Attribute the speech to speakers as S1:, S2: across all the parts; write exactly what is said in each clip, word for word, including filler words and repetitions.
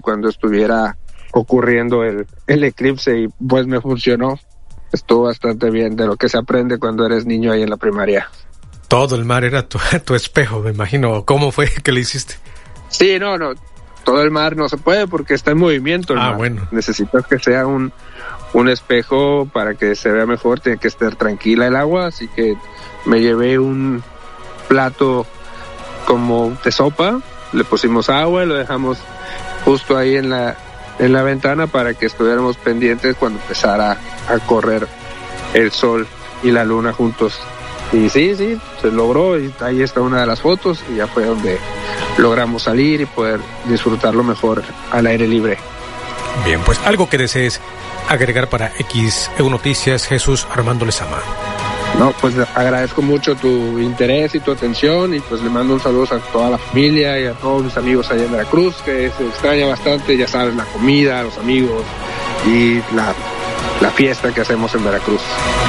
S1: cuando estuviera ocurriendo el, el eclipse, y pues me funcionó. Estuvo bastante bien, de lo que se aprende cuando eres niño ahí en la primaria.
S2: Todo el mar era tu, tu espejo, me imagino. ¿Cómo fue que lo hiciste?
S1: Sí, no, no, todo el mar no se puede porque está en movimiento el
S2: ah,
S1: mar.
S2: Bueno.
S1: Necesitas que sea un, un espejo para que se vea mejor, tiene que estar tranquila el agua, así que me llevé un plato como de sopa, le pusimos agua y lo dejamos justo ahí en la, en la ventana para que estuviéramos pendientes cuando empezara a correr el sol y la luna juntos. Y sí, sí, se logró, y ahí está una de las fotos, y ya fue donde logramos salir y poder disfrutarlo mejor al aire libre.
S2: Bien, pues algo que desees agregar para X E U Noticias, Jesús Armando Lezama.
S1: No, pues agradezco mucho tu interés y tu atención, y pues le mando un saludo a toda la familia y a todos mis amigos allá en Veracruz, que se extraña bastante, ya sabes, la comida, los amigos y la, la fiesta que hacemos en Veracruz.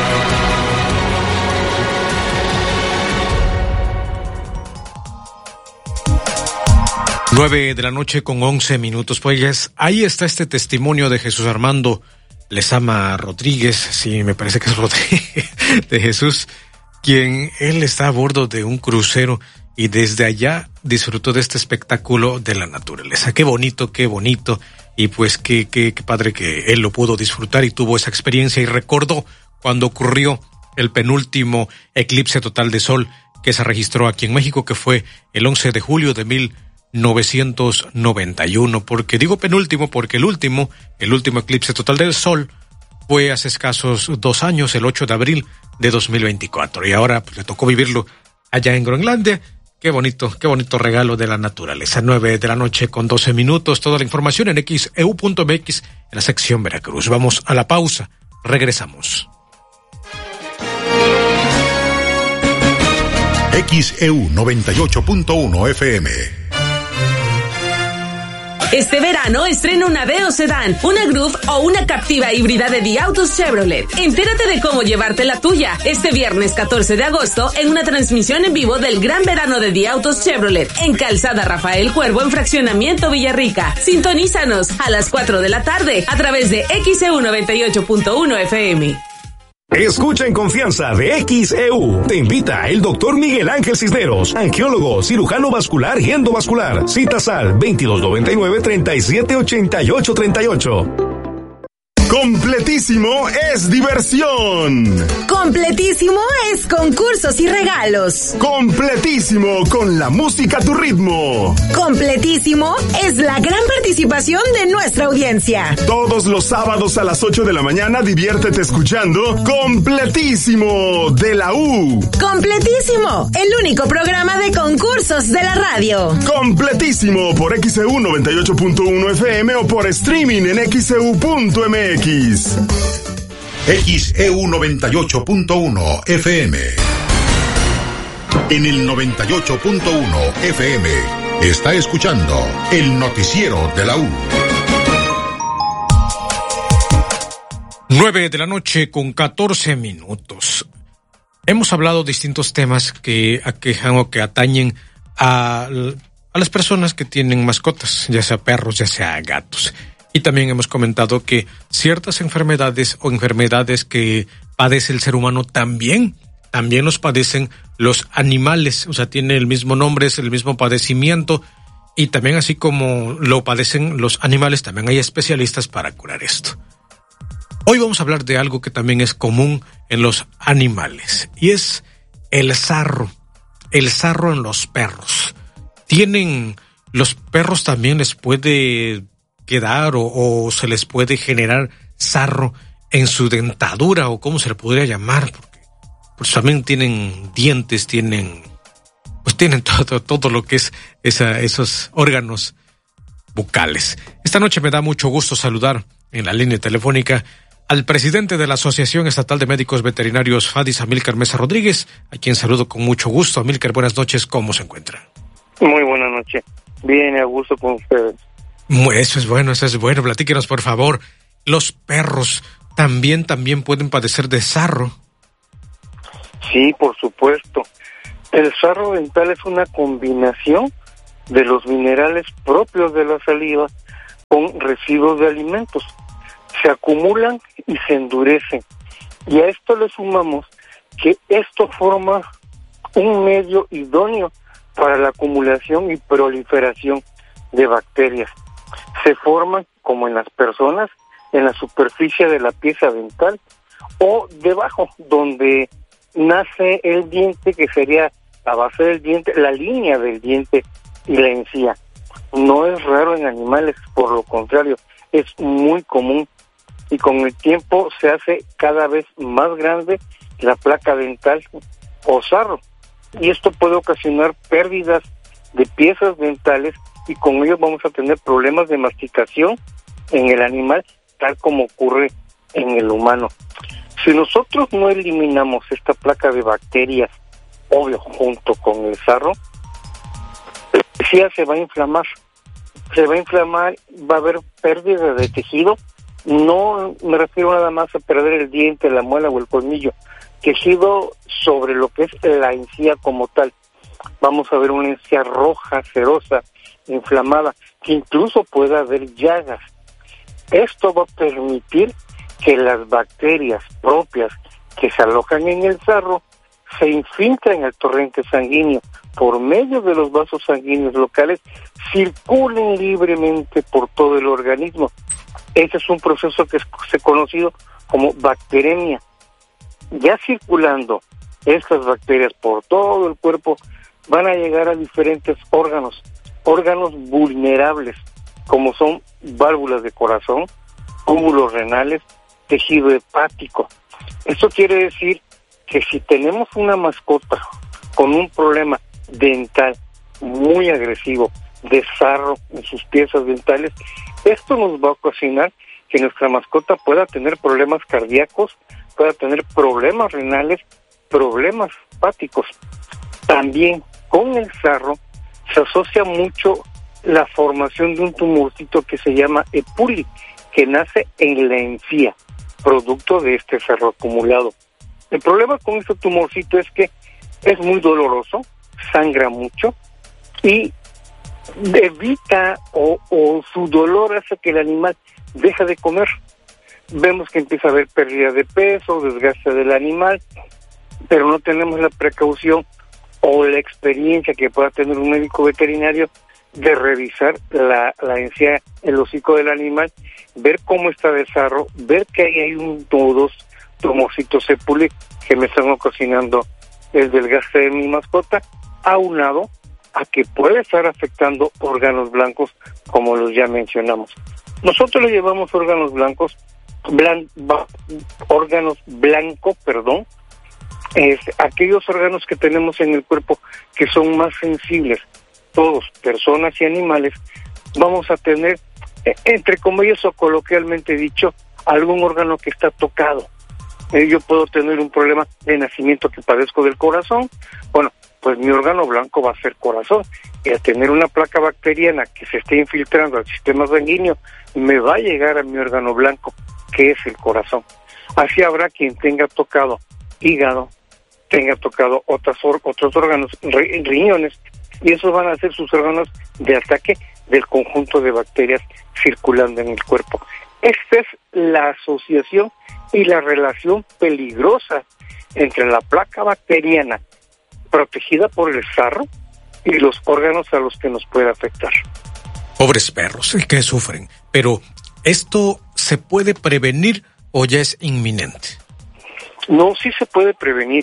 S2: Nueve de la noche con once minutos. Pues ahí está este testimonio de Jesús Armando Lezama Rodríguez, sí, me parece que es Rodríguez, de Jesús, quien él está a bordo de un crucero y desde allá disfrutó de este espectáculo de la naturaleza. Qué bonito, qué bonito, y pues qué, qué, qué padre que él lo pudo disfrutar y tuvo esa experiencia y recordó cuando ocurrió el penúltimo eclipse total de sol que se registró aquí en México, que fue el once de julio de mil novecientos noventa y uno. Porque digo penúltimo porque el último, el último eclipse total del sol fue hace escasos dos años, el ocho de abril de dos mil veinticuatro, y ahora pues, le tocó vivirlo allá en Groenlandia. Qué bonito, qué bonito regalo de la naturaleza. Nueve de la noche con doce minutos, toda la información en X E U punto M X en la sección Veracruz. Vamos a la pausa, regresamos.
S3: X E U noventa y ocho punto uno F M.
S4: Este verano estrena una Aveo Sedán, una Groove o una Captiva híbrida de The Autos Chevrolet. Entérate de cómo llevarte la tuya este viernes catorce de agosto en una transmisión en vivo del Gran Verano de The Autos Chevrolet en Calzada Rafael Cuervo en Fraccionamiento Villarrica. Sintonízanos a las cuatro de la tarde a través de X E U noventa y ocho punto uno F M.
S5: Escucha en confianza de X E U. Te invita el doctor Miguel Ángel Cisneros, angiólogo, cirujano vascular y endovascular. Citas al veintidós noventa y nueve, treinta y siete, ochenta y ocho, treinta y ocho. Completísimo es diversión.
S6: Completísimo es concursos y regalos.
S5: Completísimo con la música a tu ritmo.
S6: Completísimo es la gran participación de nuestra audiencia.
S5: Todos los sábados a las ocho de la mañana diviértete escuchando Completísimo de la U.
S6: Completísimo, el único programa de concursos de la radio.
S5: Completísimo por X E U noventa y ocho punto uno F M o por streaming en X E U punto M X.
S3: X E U noventa y ocho punto uno F M. En el noventa y ocho punto uno F M está escuchando el noticiero de la U.
S2: Nueve de la noche con catorce minutos. Hemos hablado de distintos temas que aquejan o que atañen a, a las personas que tienen mascotas, ya sea perros, ya sea gatos. Y también hemos comentado que ciertas enfermedades o enfermedades que padece el ser humano también, también los padecen los animales. O sea, tiene el mismo nombre, es el mismo padecimiento. Y también así como lo padecen los animales, también hay especialistas para curar esto. Hoy vamos a hablar de algo que también es común en los animales. Y es el sarro. El sarro en los perros. Tienen, los perros también les puede quedar o, o se les puede generar sarro en su dentadura, o cómo se le podría llamar, porque pues también tienen dientes, tienen pues tienen todo, todo lo que es esa, esos órganos bucales. Esta noche me da mucho gusto saludar en la línea telefónica al presidente de la Asociación Estatal de Médicos Veterinarios FADIS, Amílcar Mesa Rodríguez, a quien saludo con mucho gusto. Amílcar, buenas noches, ¿cómo se encuentra?
S7: Muy buenas noches, bien, a gusto con ustedes.
S2: Eso es bueno, eso es bueno. Platíquenos, por favor. Los perros también, también pueden padecer de sarro.
S7: Sí, por supuesto. El sarro dental es una combinación de los minerales propios de la saliva con residuos de alimentos. Se acumulan y se endurecen. Y a esto le sumamos que esto forma un medio idóneo para la acumulación y proliferación de bacterias. Se forman, como en las personas, en la superficie de la pieza dental o debajo, donde nace el diente, que sería la base del diente, la línea del diente y la encía. No es raro en animales, por lo contrario, es muy común, y con el tiempo se hace cada vez más grande la placa dental o sarro, y esto puede ocasionar pérdidas de piezas dentales, y con ello vamos a tener problemas de masticación en el animal, tal como ocurre en el humano. Si nosotros no eliminamos esta placa de bacterias, obvio, junto con el sarro, la encía se va a inflamar, se va a inflamar, va a haber pérdida de tejido. No me refiero nada más a perder el diente, la muela o el colmillo, tejido sobre lo que es la encía como tal. Vamos a ver una encía roja, cerosa, inflamada, que incluso pueda haber llagas. Esto va a permitir que las bacterias propias que se alojan en el sarro se infiltren al torrente sanguíneo por medio de los vasos sanguíneos locales, circulen libremente por todo el organismo. Ese es un proceso que es conocido como bacteremia. Ya circulando estas bacterias por todo el cuerpo, van a llegar a diferentes órganos, órganos vulnerables, como son válvulas de corazón, túbulos renales, tejido hepático. Esto quiere decir que si tenemos una mascota con un problema dental muy agresivo, de sarro en sus piezas dentales, esto nos va a ocasionar que nuestra mascota pueda tener problemas cardíacos, pueda tener problemas renales, problemas hepáticos. También con el sarro se asocia mucho la formación de un tumorcito que se llama epuli, que nace en la encía, producto de este sarro acumulado. El problema con este tumorcito es que es muy doloroso, sangra mucho y evita o, o su dolor hace que el animal deje de comer. Vemos que empieza a haber pérdida de peso, desgaste del animal, pero no tenemos la precaución o la experiencia que pueda tener un médico veterinario de revisar la, la encía, el hocico del animal, ver cómo está de sarro, ver que ahí hay un o dos tumorcitos epuli que me están ocasionando el desgaste de mi mascota, aunado a que puede estar afectando órganos blancos, como los ya mencionamos. Nosotros le llevamos órganos blancos, blan, ba, órganos blanco, perdón, es aquellos órganos que tenemos en el cuerpo que son más sensibles. Todos, personas y animales, vamos a tener, entre comillas o coloquialmente dicho, algún órgano que está tocado. Eh, yo puedo tener un problema de nacimiento que padezco del corazón, bueno, pues mi órgano blanco va a ser corazón, y al tener una placa bacteriana que se esté infiltrando al sistema sanguíneo, me va a llegar a mi órgano blanco, que es el corazón. Así habrá quien tenga tocado hígado, tenga tocado otras or- otros órganos, ri- riñones, y esos van a ser sus órganos de ataque del conjunto de bacterias circulando en el cuerpo. Esta es la asociación y la relación peligrosa entre la placa bacteriana protegida por el sarro y los órganos a los que nos puede afectar.
S2: Pobres perros, el que sufren. Pero, ¿esto se puede prevenir o ya es inminente?
S7: No, sí se puede prevenir.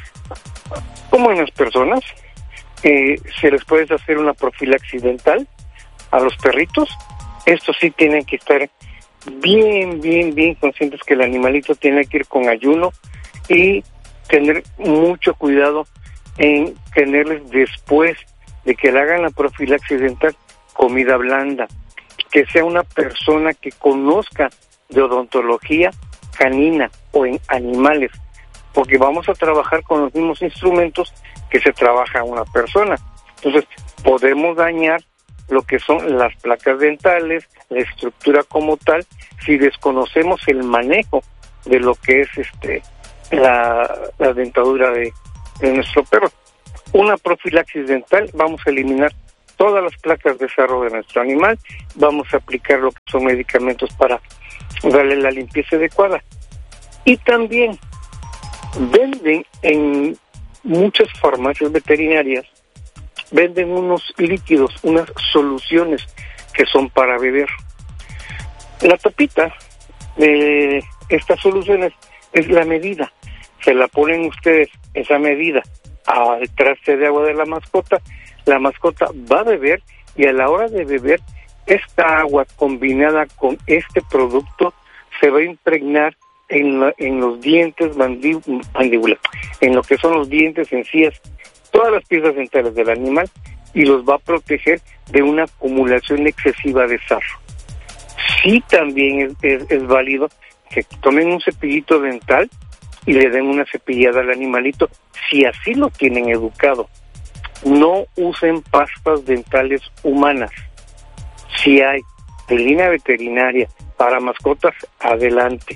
S7: Como en las personas, eh, se les puede hacer una profilaxis dental a los perritos. Estos sí tienen que estar bien, bien, bien conscientes que el animalito tiene que ir con ayuno y tener mucho cuidado en tenerles, después de que le hagan la profilaxis dental, comida blanda, que sea una persona que conozca de odontología canina o en animales, porque vamos a trabajar con los mismos instrumentos que se trabaja a una persona. Entonces, podemos dañar lo que son las placas dentales, la estructura como tal, si desconocemos el manejo de lo que es este la, la dentadura de, de nuestro perro. Una profilaxis dental, vamos a eliminar todas las placas de sarro de nuestro animal, vamos a aplicar lo que son medicamentos para darle la limpieza adecuada. Y también venden en muchas farmacias veterinarias, venden unos líquidos, unas soluciones que son para beber. La tapita de estas soluciones es la medida. Se la ponen ustedes, esa medida, al traste de agua de la mascota. La mascota va a beber y a la hora de beber, esta agua combinada con este producto se va a impregnar en, la, en los dientes, mandí, mandíbula, en lo que son los dientes, encías, todas las piezas dentales del animal, y los va a proteger de una acumulación excesiva de sarro. Sí, también es, es, es válido que tomen un cepillito dental y le den una cepillada al animalito, si así lo tienen educado. No usen pastas dentales humanas. Si hay de línea veterinaria para mascotas, adelante.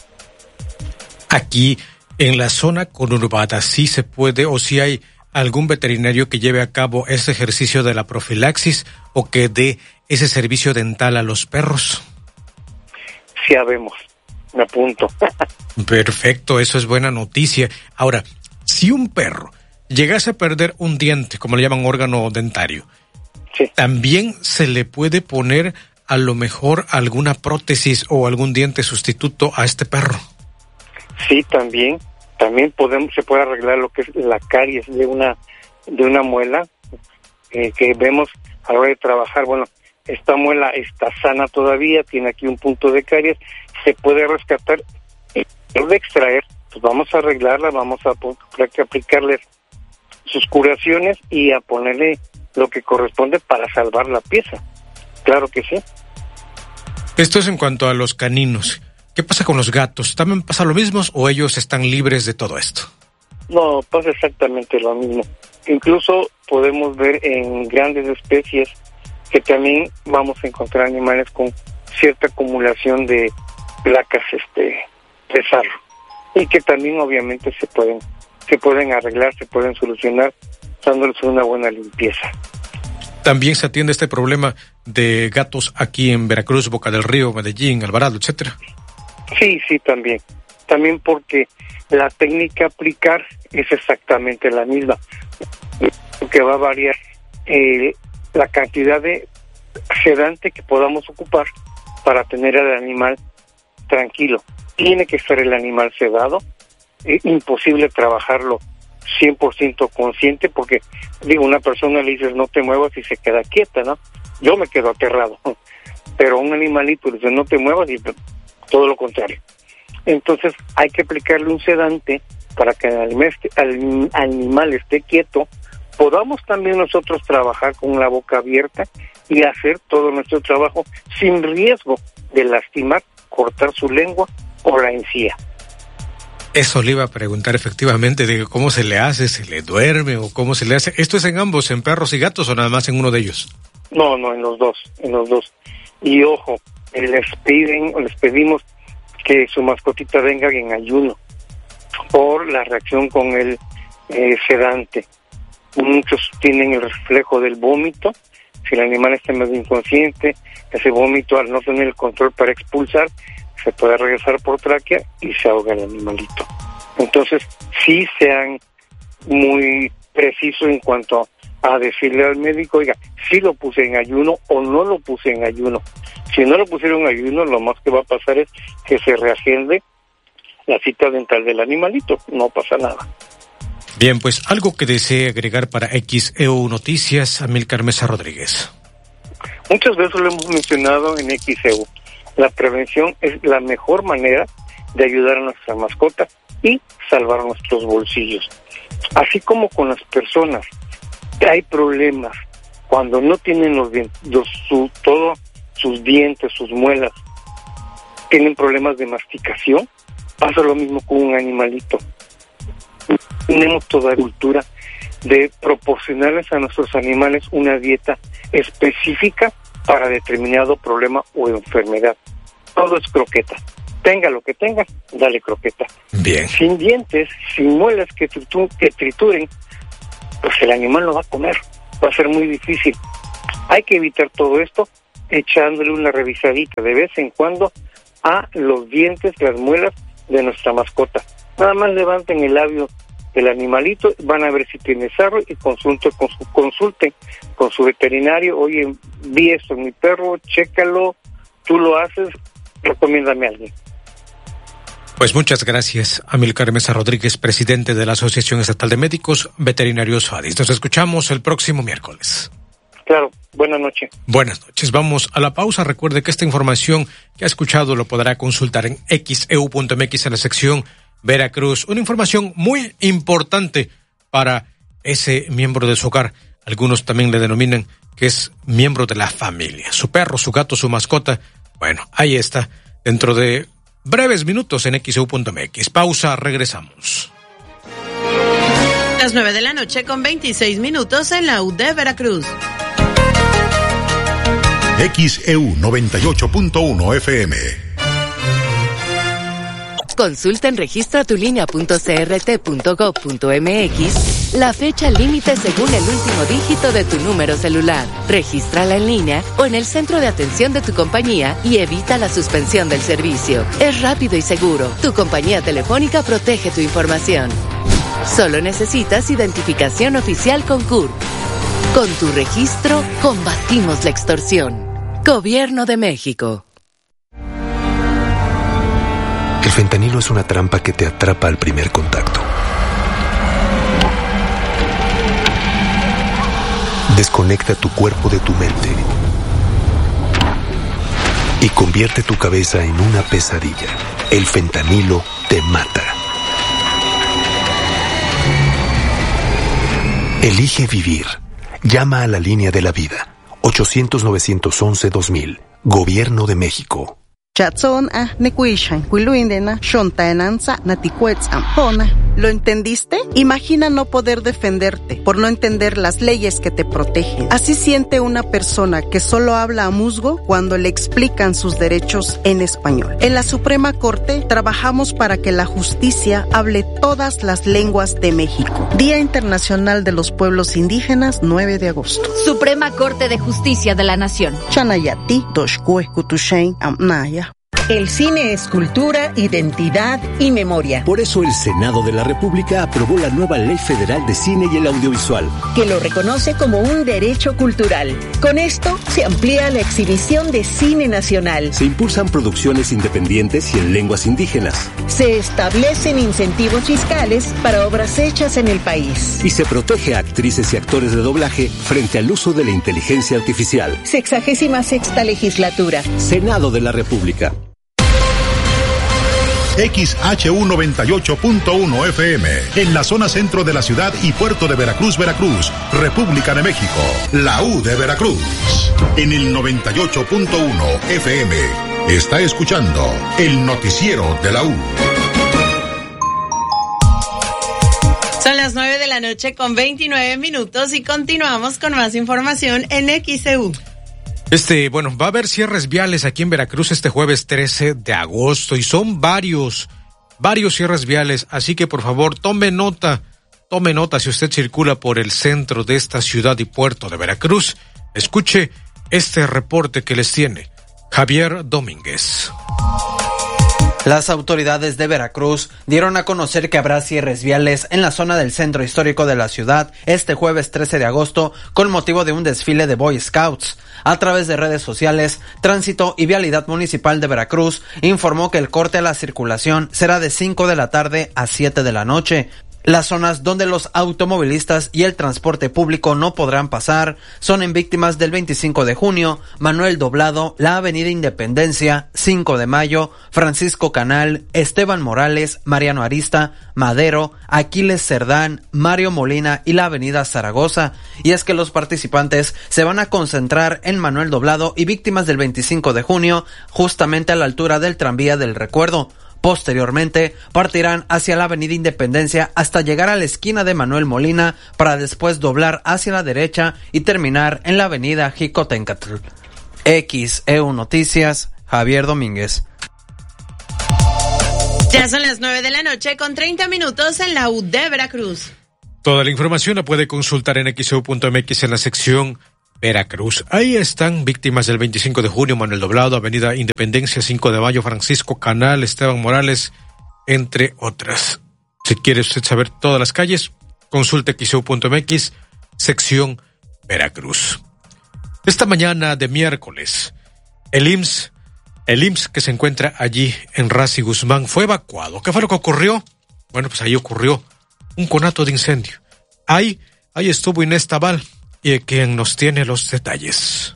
S2: Aquí, en la zona conurbada, sí se puede, o si hay algún veterinario que lleve a cabo ese ejercicio de la profilaxis o que dé ese servicio dental a los perros.
S7: Sí, habemos. Me apunto.
S2: Perfecto, eso es buena noticia. Ahora, si un perro llegase a perder un diente, como le llaman órgano dentario,
S7: sí,
S2: también se le puede poner a lo mejor alguna prótesis o algún diente sustituto a este perro.
S7: Sí, también, también podemos, se puede arreglar lo que es la caries de una, de una muela, eh, que vemos a la hora de trabajar. Bueno, esta muela está sana todavía, tiene aquí un punto de caries, se puede rescatar, y de extraer, pues vamos a arreglarla, vamos a aplicarle sus curaciones y a ponerle lo que corresponde para salvar la pieza. Claro que sí.
S2: Esto es en cuanto a los caninos. ¿Qué pasa con los gatos? ¿También pasa lo mismo o ellos están libres de todo esto?
S7: No, pasa exactamente lo mismo. Incluso podemos ver en grandes especies que también vamos a encontrar animales con cierta acumulación de placas este de sarro, y que también obviamente se pueden se pueden arreglar, se pueden solucionar dándoles una buena limpieza.
S2: También se atiende este problema de gatos aquí en Veracruz, Boca del Río, Medellín, Alvarado, etcétera.
S7: Sí, sí, también. También porque la técnica a aplicar es exactamente la misma, que va a variar eh, la cantidad de sedante que podamos ocupar para tener al animal tranquilo. Tiene que estar el animal sedado, es imposible trabajarlo cien por ciento consciente, porque, digo, una persona le dices no te muevas y se queda quieta, ¿no? Yo me quedo aterrado, pero a un animalito le dices no te muevas y todo lo contrario. Entonces hay que aplicarle un sedante para que el animal esté, el animal esté quieto, podamos también nosotros trabajar con la boca abierta y hacer todo nuestro trabajo sin riesgo de lastimar, cortar su lengua o la encía.
S2: Eso le iba a preguntar efectivamente, de cómo se le hace, se le duerme o cómo se le hace. ¿Esto es en ambos, en perros y gatos, o nada más en uno de ellos?
S7: No, no, en los dos, en los dos. Y ojo, les piden, les pedimos que su mascotita venga en ayuno por la reacción con el eh, sedante. Muchos tienen el reflejo del vómito. Si el animal está medio inconsciente, ese vómito, al no tener el control para expulsar, se puede regresar por tráquea y se ahoga el animalito. Entonces, sí sean muy precisos en cuanto a decirle al médico, oiga, si lo puse en ayuno o no lo puse en ayuno. Si no lo pusieron en ayuno, lo más que va a pasar es que se reagende la cita dental del animalito. No pasa nada.
S2: Bien, pues algo que desee agregar para X E U Noticias, Amílcar Mesa Rodríguez.
S7: Muchas veces lo hemos mencionado en X E U. La prevención es la mejor manera de ayudar a nuestra mascota y salvar nuestros bolsillos. Así como con las personas, hay problemas cuando no tienen los dientes, los, su, todo, sus dientes, sus muelas, tienen problemas de masticación, pasa lo mismo con un animalito. Tenemos toda la cultura de proporcionarles a nuestros animales una dieta específica para determinado problema o enfermedad. Todo es croqueta. Tenga lo que tenga, dale croqueta.
S2: Bien.
S7: Sin dientes, sin muelas que, tritu- que trituren, pues el animal no va a comer. Va a ser muy difícil. Hay que evitar todo esto echándole una revisadita de vez en cuando a los dientes, las muelas de nuestra mascota. Nada más levanten el labio del animalito, van a ver si tiene sarro y consulten con su, consulten con su veterinario. Oye, vi esto en mi perro, chécalo, tú lo haces, recomiéndame a alguien.
S2: Pues muchas gracias, Amílcar Mesa Rodríguez, presidente de la Asociación Estatal de Médicos Veterinarios FADIS. Nos escuchamos el próximo miércoles.
S7: Claro, buenas noches.
S2: Buenas noches, vamos a la pausa. Recuerde que esta información que ha escuchado lo podrá consultar en equis e u punto eme equis en la sección Veracruz. Una información muy importante para ese miembro de su hogar. Algunos también le denominan que es miembro de la familia. Su perro, su gato, su mascota. Bueno, ahí está, dentro de breves minutos en equis e u punto eme equis. Pausa, regresamos.
S8: Las nueve de la noche con veintiséis minutos en la U de Veracruz.
S3: X E U noventa y ocho punto uno F M.
S9: Consulta en registra tu línea punto c r t punto gov punto eme equis la fecha límite según el último dígito de tu número celular. Regístrala en línea o en el centro de atención de tu compañía y evita la suspensión del servicio. Es rápido y seguro. Tu compañía telefónica protege tu información. Solo necesitas identificación oficial con C U R. Con tu registro, combatimos la extorsión. Gobierno de México.
S10: El fentanilo es una trampa que te atrapa al primer contacto. Desconecta tu cuerpo de tu mente y convierte tu cabeza en una pesadilla. El fentanilo te mata. Elige vivir. Llama a la línea de la vida. ochocientos, novecientos once, dos mil. Gobierno de México.
S11: ¿Lo entendiste? Imagina no poder defenderte por no entender las leyes que te protegen. Así siente una persona que solo habla a musgo cuando le explican sus derechos en español. En la Suprema Corte trabajamos para que la justicia hable todas las lenguas de México. Día Internacional de los Pueblos Indígenas, nueve de agosto.
S12: Suprema Corte de Justicia de la Nación.
S11: Chanayati, Doshkue, Kutushain, Amnaya.
S13: El cine es cultura, identidad y memoria.
S14: Por eso el Senado de la República aprobó la nueva Ley Federal de Cine y el Audiovisual,
S13: que lo reconoce como un derecho cultural. Con esto se amplía la exhibición de cine nacional.
S14: Se impulsan producciones independientes y en lenguas indígenas.
S13: Se establecen incentivos fiscales para obras hechas en el país.
S14: Y se protege a actrices y actores de doblaje frente al uso de la inteligencia artificial.
S13: Sexagésima sexta legislatura.
S14: Senado de la República.
S3: X H U noventa y ocho punto uno F M, en la zona centro de la ciudad y puerto de Veracruz, Veracruz, República de México, la U de Veracruz. En el noventa y ocho punto uno F M, está escuchando el noticiero de la U.
S8: Son las nueve de la noche con veintinueve minutos y continuamos con más información en X E U.
S2: Este, bueno, va a haber cierres viales aquí en Veracruz este jueves trece de agosto y son varios, varios cierres viales, así que por favor tome nota, tome nota si usted circula por el centro de esta ciudad y puerto de Veracruz. Escuche este reporte que les tiene Javier Domínguez.
S15: Las autoridades de Veracruz dieron a conocer que habrá cierres viales en la zona del centro histórico de la ciudad este jueves trece de agosto con motivo de un desfile de Boy Scouts. A través de redes sociales, Tránsito y Vialidad Municipal de Veracruz informó que el corte a la circulación será de cinco de la tarde a siete de la noche. Las zonas donde los automovilistas y el transporte público no podrán pasar son en Víctimas del veinticinco de junio, Manuel Doblado, la Avenida Independencia, cinco de mayo, Francisco Canal, Esteban Morales, Mariano Arista, Madero, Aquiles Cerdán, Mario Molina y la Avenida Zaragoza. Y es que los participantes se van a concentrar en Manuel Doblado y Víctimas del veinticinco de junio, justamente a la altura del tranvía del Recuerdo. Posteriormente, partirán hacia la Avenida Independencia hasta llegar a la esquina de Manuel Molina para después doblar hacia la derecha y terminar en la Avenida Jicotencatl. X E U Noticias, Javier Domínguez.
S8: Ya son las nueve de la noche con treinta minutos en la U de Veracruz.
S2: Toda la información la puede consultar en equis e u punto eme equis en la sección Veracruz. Ahí están víctimas del veinticinco de junio, Manuel Doblado, Avenida Independencia, cinco de mayo, Francisco Canal, Esteban Morales, entre otras. Si quiere usted saber todas las calles, consulte equis e u punto eme equis, sección Veracruz. Esta mañana de miércoles, el I M S S, el I M S S que se encuentra allí en Razi Guzmán, fue evacuado. ¿Qué fue lo que ocurrió? Bueno, pues ahí ocurrió un conato de incendio. Ahí, ahí estuvo Inés Tabal, y quien nos tiene los detalles.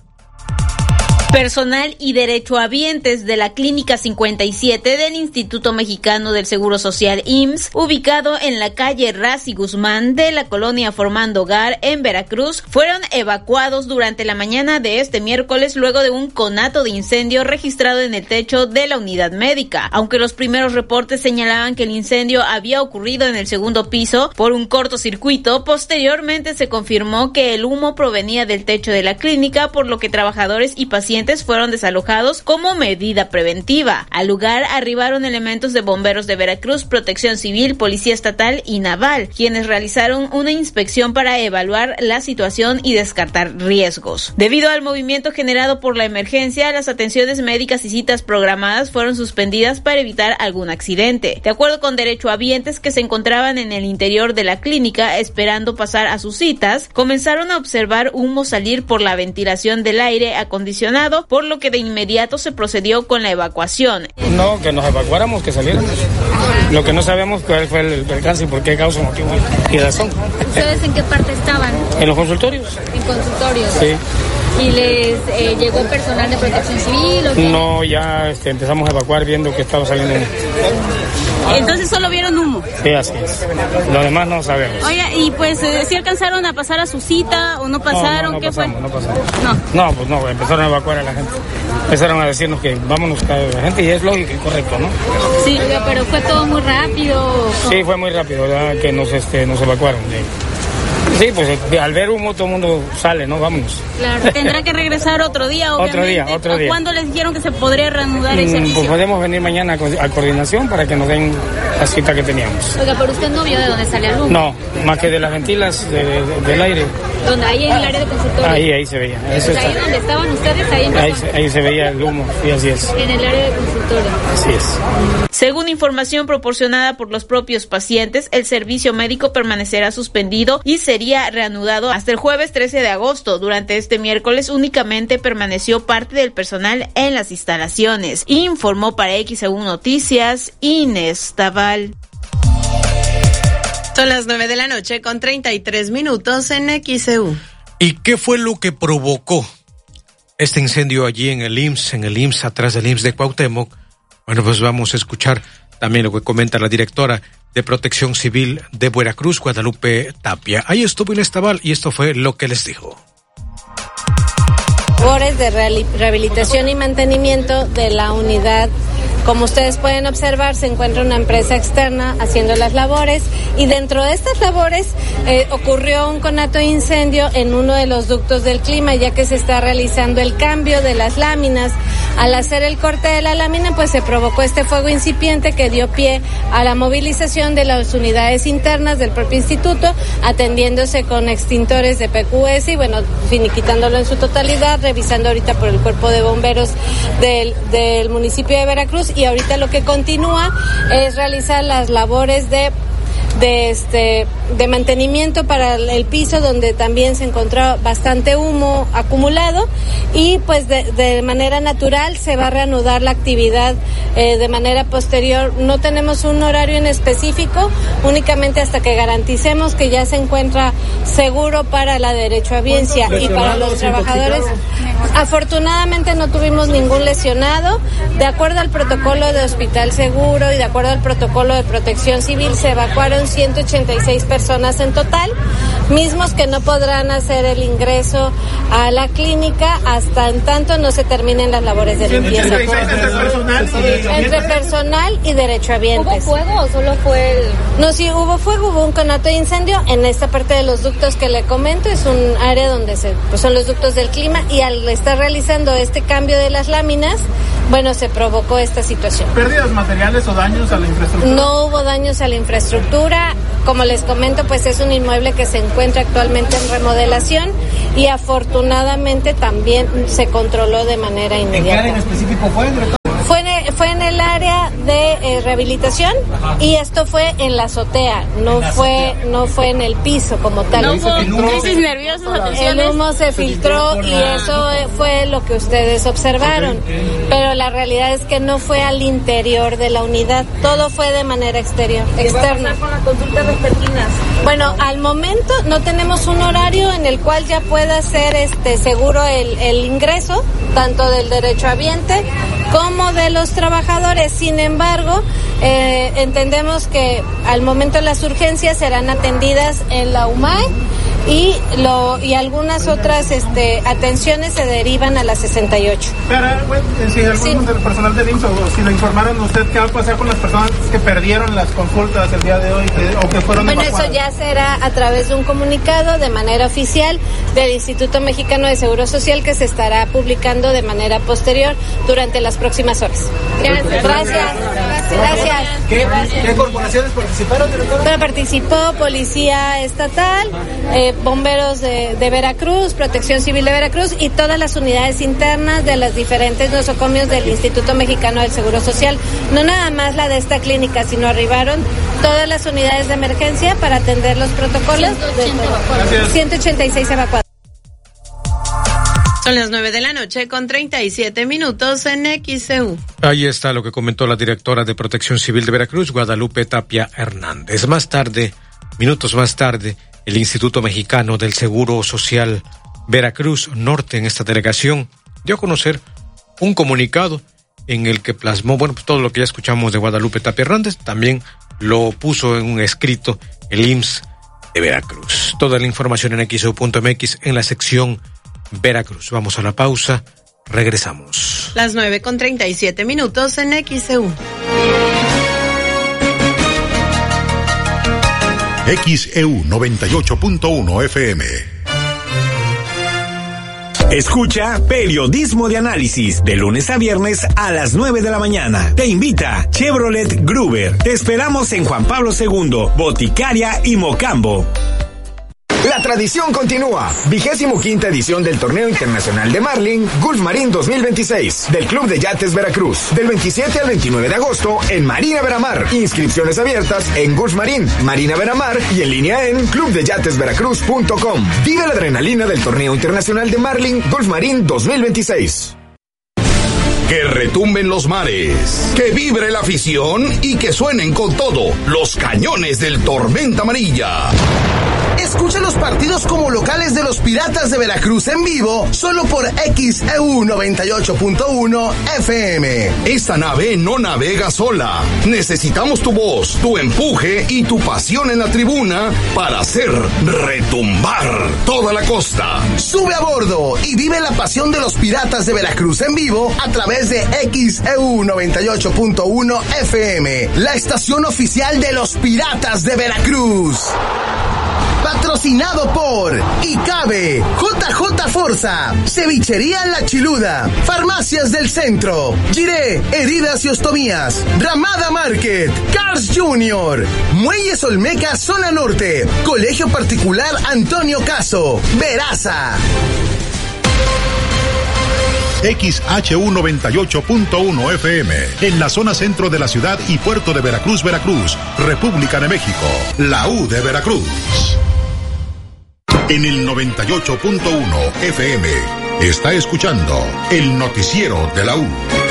S16: Personal y derechohabientes de la Clínica cincuenta y siete del Instituto Mexicano del Seguro Social I M S S, ubicado en la calle Razi Guzmán de la colonia Formando Hogar en Veracruz, fueron evacuados durante la mañana de este miércoles luego de un conato de incendio registrado en el techo de la unidad médica. Aunque los primeros reportes señalaban que el incendio había ocurrido en el segundo piso por un cortocircuito, posteriormente se confirmó que el humo provenía del techo de la clínica, por lo que trabajadores y pacientes fueron desalojados como medida preventiva. Al lugar arribaron elementos de bomberos de Veracruz, Protección Civil, Policía Estatal y Naval, quienes realizaron una inspección para evaluar la situación y descartar riesgos. Debido al movimiento generado por la emergencia, las atenciones médicas y citas programadas fueron suspendidas para evitar algún accidente. De acuerdo con derechohabientes que se encontraban en el interior de la clínica esperando pasar a sus citas, comenzaron a observar humo salir por la ventilación del aire acondicionado, por lo que de inmediato se procedió con la evacuación.
S17: No, que nos evacuáramos, que saliéramos. Lo que no sabemos cuál fue el percance y por qué causa, motivo y razón.
S18: ¿Ustedes en qué parte estaban?
S17: En los consultorios.
S18: En consultorios.
S17: Sí.
S18: ¿Y les eh, llegó personal de Protección Civil o qué?
S17: No, ya este, empezamos a evacuar viendo que estaba saliendo humo.
S18: Entonces solo vieron humo.
S17: Sí, así es. Lo demás no sabemos.
S18: Oiga, y pues, eh, ¿sí alcanzaron a pasar a su cita o no pasaron?
S17: No, no, no
S18: ¿Qué
S17: pasamos,
S18: fue?
S17: no pasamos.
S18: No.
S17: No, pues no, empezaron a evacuar a la gente. Empezaron a decirnos que vámonos a la gente y es lógico y correcto, ¿no?
S18: Sí, oiga, pero fue todo muy rápido.
S17: Sí, fue muy rápido, ¿verdad? Que nos, este, nos evacuaron. Sí. Sí, pues al ver humo todo el mundo sale, ¿no? Vámonos.
S18: Claro, tendrá que regresar otro día, obviamente.
S17: Otro día, otro día.
S18: ¿Cuándo les dijeron que se podría reanudar el servicio?
S17: Pues podemos venir mañana a coordinación para que nos den la cita que teníamos.
S18: Oiga, pero usted no vio de dónde sale el humo.
S17: No, más que de las ventilas de, de, del aire.
S18: ¿Dónde? Ahí en el área de consultorio.
S17: Ahí, ahí se veía.
S18: Eso ahí está. Donde estaban ustedes, ahí en
S17: ahí, ahí se veía el humo, y así es.
S18: En el área de consultorio.
S17: Así es.
S16: Según información proporcionada por los propios pacientes, el servicio médico permanecerá suspendido y sería reanudado hasta el jueves trece de agosto. Durante este miércoles únicamente permaneció parte del personal en las instalaciones. Informó para equis e u Noticias Inés Tabal.
S8: Son las nueve de la noche con treinta y tres minutos en equis e u.
S2: ¿Y qué fue lo que provocó este incendio allí en el I M S S, en el I M S S, atrás del I M S S de Cuauhtémoc? Bueno, pues vamos a escuchar también lo que comenta la directora de Protección Civil de Veracruz, Guadalupe Tapia. Ahí estuvo Inés Tabal y esto fue lo que les dijo.
S19: Labores de rehabilitación y mantenimiento de la unidad. Como ustedes pueden observar, se encuentra una empresa externa haciendo las labores y dentro de estas labores eh, ocurrió un conato de incendio en uno de los ductos del clima, ya que se está realizando el cambio de las láminas. Al hacer el corte de la lámina, pues se provocó este fuego incipiente que dio pie a la movilización de las unidades internas del propio instituto, atendiéndose con extintores de P Q S y bueno, finiquitándolo en su totalidad, revisando ahorita por el cuerpo de bomberos del, del municipio de Veracruz. Y ahorita lo que continúa es realizar las labores de de este de mantenimiento para el piso, donde también se encontró bastante humo acumulado, y pues de, de manera natural se va a reanudar la actividad eh, de manera posterior. No tenemos un horario en específico, únicamente hasta que garanticemos que ya se encuentra seguro para la derechohabiencia y para los trabajadores. Afortunadamente no tuvimos ningún lesionado. De acuerdo al protocolo de Hospital Seguro y de acuerdo al protocolo de Protección Civil, se evacuaron ciento ochenta y seis personas en total, mismos que no podrán hacer el ingreso a la clínica hasta en tanto no se terminen las labores de limpieza. Entre personal y derechohabientes.
S18: ¿Hubo fuego o solo fue el...?
S19: No, sí, hubo fuego, hubo un conato de incendio en esta parte de los ductos que le comento. Es un área donde se, pues son los ductos del clima, y al estar realizando este cambio de las láminas, bueno, se provocó esta situación.
S20: ¿Pérdidas materiales o daños a la infraestructura?
S19: No hubo daños a la infraestructura. Como les comento, momento pues es un inmueble que se encuentra actualmente en remodelación y afortunadamente también se controló de manera inmediata.
S20: ¿En qué área en específico fue?
S19: Fue en el, fue en el área de eh, rehabilitación. Ajá. Y esto fue en la azotea, no la fue azotea. no fue en el piso como tal.
S18: No hubo crisis nerviosas,
S19: el humo se filtró y eso fue lo que ustedes observaron. Okay. Pero la realidad es que no fue al interior de la unidad, todo fue de manera exterior, externa.
S18: ¿Qué va a pasar con las consultas vespertinas?
S19: Bueno, al momento no tenemos un horario en el cual ya pueda ser este seguro el, el ingreso, tanto del derechohabiente como de los trabajadores. Sin embargo, eh, entendemos que al momento las urgencias serán atendidas en la U M A E y lo y algunas otras este atenciones se derivan a la sesenta y ocho.
S20: Pero, bueno, si algunos sí. del personal del I M S S o si lo informaron a usted, ¿qué va a pasar con las personas que perdieron las consultas el día de hoy que, o que fueron
S19: Bueno,
S20: evacuadas?
S19: Eso ya será a través de un comunicado de manera oficial del Instituto Mexicano de Seguro Social que se estará publicando de manera posterior durante las próximas horas. Gracias. Gracias. Gracias.
S20: ¿Qué, ¿Qué corporaciones participaron, directora?
S19: Bueno, participó Policía Estatal, eh, Bomberos de, de Veracruz, Protección Civil de Veracruz y todas las unidades internas de las diferentes nosocomios del Instituto Mexicano del Seguro Social. No nada más la de esta clínica, sino arribaron todas las unidades de emergencia para atender los protocolos. ciento ochenta y seis evacuados.
S8: Son las nueve de la noche con treinta y siete minutos en X C U.
S2: Ahí está lo que comentó la directora de Protección Civil de Veracruz, Guadalupe Tapia Hernández. Más tarde, minutos más tarde, el Instituto Mexicano del Seguro Social Veracruz Norte, en esta delegación, dio a conocer un comunicado en el que plasmó, bueno, pues todo lo que ya escuchamos de Guadalupe Tapia Hernández, también lo puso en un escrito el I M S S de Veracruz. Toda la información en X E U punto M X en la sección Veracruz. Vamos a la pausa, regresamos.
S8: Las nueve con treinta y siete minutos en X E U.
S3: X E U noventa y ocho punto uno F M.
S5: Escucha Periodismo de Análisis de lunes a viernes a las nueve de la mañana. Te invita Chevrolet Gruber. Te esperamos en Juan Pablo segundo, Boticaria y Mocambo.
S21: La tradición continúa. Vigésimo quinta edición del Torneo Internacional de Marlin Gulf Marine dos mil veintiséis del Club de Yates Veracruz. Del veintisiete al veintinueve de agosto en Marina Veramar. Inscripciones abiertas en Gulf Marine, Marina Veramar y en línea en club de yates veracruz punto com. Vive la adrenalina del Torneo Internacional de Marlin Gulf Marine dos mil veintiséis.
S22: Que retumben los mares, que vibre la afición y que suenen con todo los cañones del Tormenta Amarilla. Escucha los partidos como locales de los Piratas de Veracruz en vivo, solo por X E U noventa y ocho punto uno F M. Esta nave no navega sola. Necesitamos tu voz, tu empuje y tu pasión en la tribuna para hacer retumbar toda la costa. Sube a bordo y vive la pasión de los Piratas de Veracruz en vivo a través de X E U noventa y ocho punto uno F M, la estación oficial de los Piratas de Veracruz. Patrocinado por Icabe, J J Forza, Cevichería La Chiluda, Farmacias del Centro, Giré, Heridas y Ostomías, Ramada Market, Cars Junior, Muelles Olmeca Zona Norte, Colegio Particular Antonio Caso, Veraza.
S3: X H U noventa y ocho punto uno F M, en la zona centro de la ciudad y puerto de Veracruz, Veracruz, República de México, la U de Veracruz. En el noventa y ocho punto uno F M, está escuchando el noticiero de la U.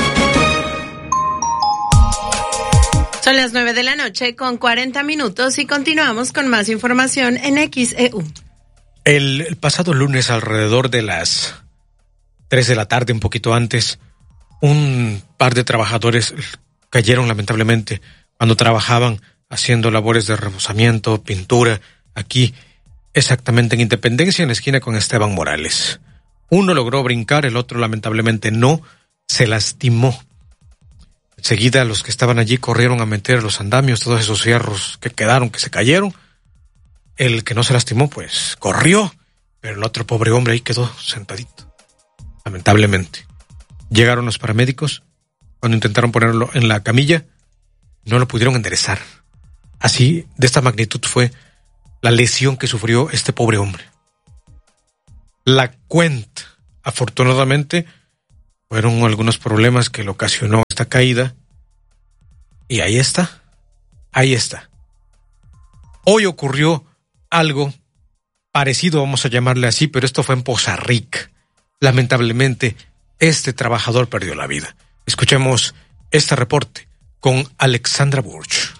S8: Son las nueve de la noche con cuarenta minutos y continuamos con más información en X E U.
S2: El, el pasado lunes, alrededor de las tres de la tarde, un poquito antes, un par de trabajadores cayeron lamentablemente cuando trabajaban haciendo labores de rebozamiento, pintura, aquí exactamente en Independencia, en la esquina con Esteban Morales. Uno logró brincar, el otro lamentablemente no, se lastimó. Enseguida los que estaban allí corrieron a meter los andamios, todos esos fierros que quedaron, que se cayeron. El que no se lastimó, pues, corrió, pero el otro pobre hombre ahí quedó sentadito. Lamentablemente. Llegaron los paramédicos, cuando intentaron ponerlo en la camilla, no lo pudieron enderezar. Así, de esta magnitud fue la lesión que sufrió este pobre hombre. La cuenta, afortunadamente, fueron algunos problemas que le ocasionó esta caída. Y ahí está, ahí está. Hoy ocurrió algo parecido, vamos a llamarle así, pero esto fue en Poza Rica. Lamentablemente, este trabajador perdió la vida. Escuchemos este reporte con Alexandra Burch.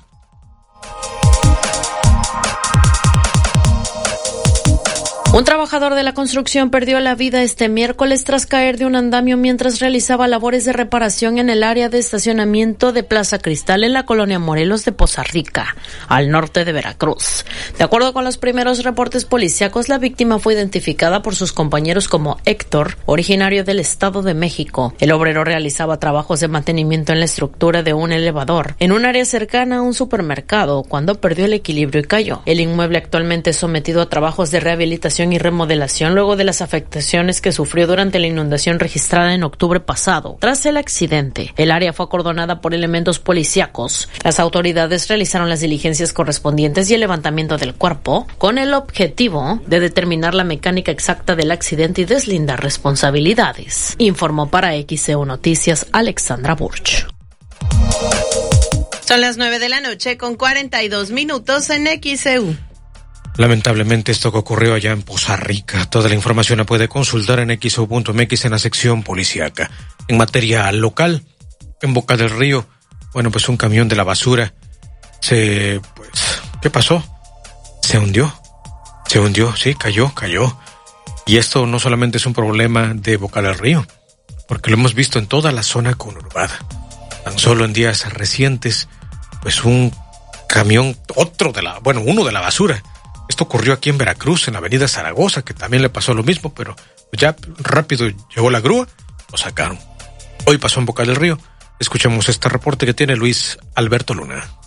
S1: Un trabajador de la construcción perdió la vida este miércoles tras caer de un andamio mientras realizaba labores de reparación en el área de estacionamiento de Plaza Cristal en la colonia Morelos de Poza Rica, al norte de Veracruz. De acuerdo con los primeros reportes policíacos, la víctima fue identificada por sus compañeros como Héctor, originario del Estado de México. El obrero realizaba trabajos de mantenimiento en la estructura de un elevador en un área cercana a un supermercado cuando perdió el equilibrio y cayó. El inmueble actualmente es sometido a trabajos de rehabilitación y remodelación luego de las afectaciones que sufrió durante la inundación registrada en octubre pasado. Tras el accidente, el área fue acordonada por elementos policíacos. Las autoridades realizaron las diligencias correspondientes y el levantamiento del cuerpo con el objetivo de determinar la mecánica exacta del accidente y deslindar responsabilidades. Informó para X E U Noticias Alexandra Burch.
S8: Son las nueve de la noche con cuarenta y dos minutos en X E U.
S2: Lamentablemente esto que ocurrió allá en Poza Rica. Toda la información la puede consultar en x e u punto m x en la sección policíaca. En materia local, en Boca del Río, bueno, pues un camión de la basura se, pues, ¿qué pasó? Se hundió, se hundió, sí, cayó, cayó. Y esto no solamente es un problema de Boca del Río, porque lo hemos visto en toda la zona conurbada. Tan solo en días recientes, pues un camión, otro de la, bueno, uno de la basura. Esto ocurrió aquí en Veracruz, en la avenida Zaragoza, que también le pasó lo mismo, pero ya rápido llegó la grúa, lo sacaron. Hoy pasó en Boca del Río. Escuchemos este reporte que tiene Luis Alberto Luna.